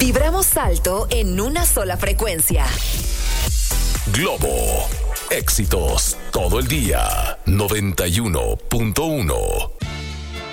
Vibramos alto en una sola frecuencia. Globo. Éxitos todo el día. 91.1.